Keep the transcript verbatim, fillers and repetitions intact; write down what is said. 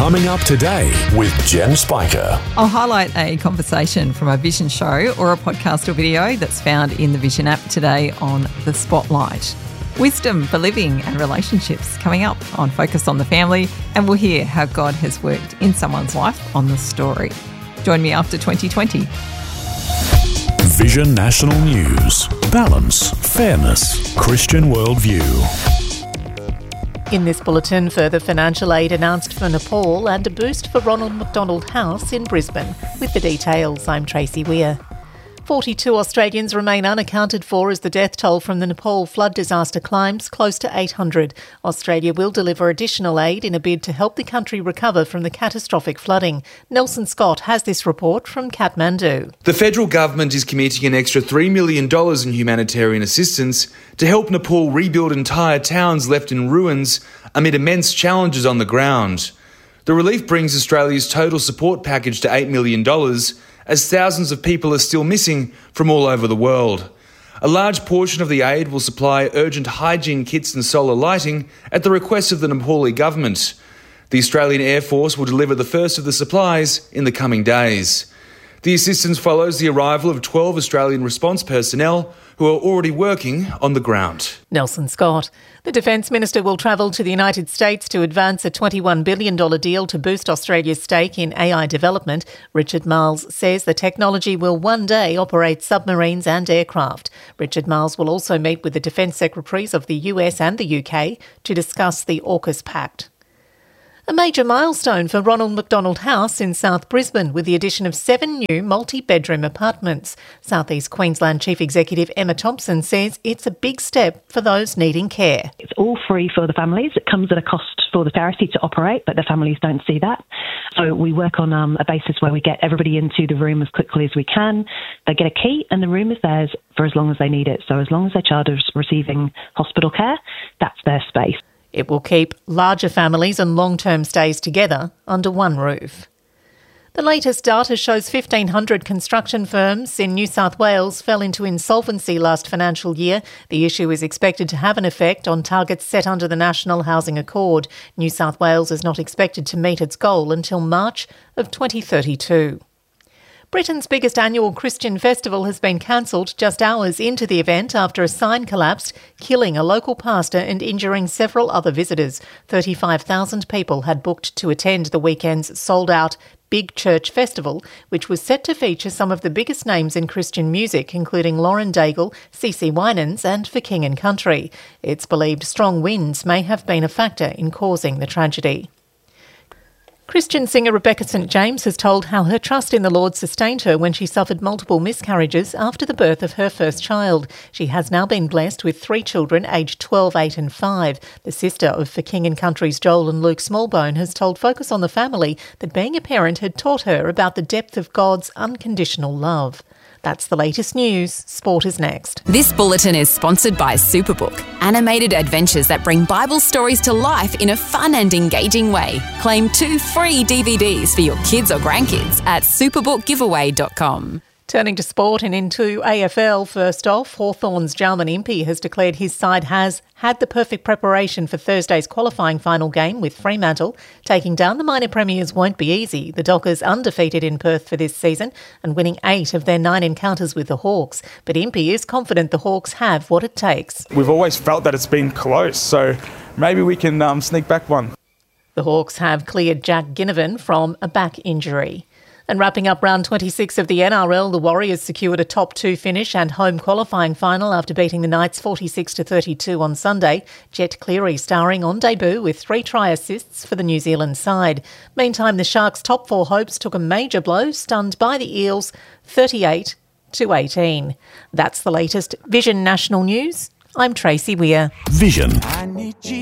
Coming up today with Jen Spiker. I'll highlight a conversation from a Vision show or a podcast or video that's found in the Vision app today on The Spotlight. Wisdom for living and relationships coming up on Focus on the Family, and we'll hear how God has worked in someone's life on The Story. Join me after twenty twenty. Vision National News. Balance, fairness, Christian worldview. In this bulletin, further financial aid announced for Nepal and a boost for Ronald McDonald House in Brisbane. With the details, I'm Tracy Weir. forty-two Australians remain unaccounted for as the death toll from the Nepal flood disaster climbs close to eight hundred. Australia will deliver additional aid in a bid to help the country recover from the catastrophic flooding. Nelson Scott has this report from Kathmandu. The federal government is committing an extra three million dollars in humanitarian assistance to help Nepal rebuild entire towns left in ruins amid immense challenges on the ground. The relief brings Australia's total support package to eight million dollars, as thousands of people are still missing from all over the world. A large portion of the aid will supply urgent hygiene kits and solar lighting at the request of the Nepali government. The Australian Air Force will deliver the first of the supplies in the coming days. The assistance follows the arrival of twelve Australian response personnel who are already working on the ground. Nelson Scott. The Defence Minister will travel to the United States to advance a twenty-one billion dollars deal to boost Australia's stake in A I development. Richard Marles says the technology will one day operate submarines and aircraft. Richard Marles will also meet with the Defence Secretaries of the U S and the U K to discuss the AUKUS Pact. A major milestone for Ronald McDonald House in South Brisbane with the addition of seven new multi-bedroom apartments. South East Queensland Chief Executive Emma Thompson says it's a big step for those needing care. It's all free for the families. It comes at a cost for the charity to operate, but the families don't see that. So we work on um, a basis where we get everybody into the room as quickly as we can. They get a key and the room is theirs for as long as they need it. So as long as their child is receiving hospital care, that's their space. It will keep larger families and long-term stays together under one roof. The latest data shows fifteen hundred construction firms in New South Wales fell into insolvency last financial year. The issue is expected to have an effect on targets set under the National Housing Accord. New South Wales is not expected to meet its goal until March of twenty thirty-two. Britain's biggest annual Christian festival has been cancelled just hours into the event after a sign collapsed, killing a local pastor and injuring several other visitors. thirty-five thousand people had booked to attend the weekend's sold-out Big Church Festival, which was set to feature some of the biggest names in Christian music, including Lauren Daigle, C C Winans and For King and Country. It's believed strong winds may have been a factor in causing the tragedy. Christian singer Rebecca Saint James has told how her trust in the Lord sustained her when she suffered multiple miscarriages after the birth of her first child. She has now been blessed with three children aged twelve, eight and five. The sister of For King and Country's Joel and Luke Smallbone has told Focus on the Family that being a parent had taught her about the depth of God's unconditional love. That's the latest news. Sport is next. This bulletin is sponsored by Superbook, animated adventures that bring Bible stories to life in a fun and engaging way. Claim two free D V Ds for your kids or grandkids at superbook giveaway dot com. Turning to sport and into A F L, first off, Hawthorn's Jarman Impey has declared his side has had the perfect preparation for Thursday's qualifying final game with Fremantle. Taking down the minor premiers won't be easy. The Dockers undefeated in Perth for this season and winning eight of their nine encounters with the Hawks. But Impey is confident the Hawks have what it takes. We've always felt that it's been close, so maybe we can um, sneak back one. The Hawks have cleared Jack Ginnivan from a back injury. And wrapping up round twenty-six of the N R L, the Warriors secured a top two finish and home qualifying final after beating the Knights forty-six to thirty-two on Sunday. Jet Cleary starring on debut with three try assists for the New Zealand side. Meantime, the Sharks' top four hopes took a major blow, stunned by the Eels thirty-eight to eighteen. That's the latest Vision National News. I'm Tracy Weir. Vision.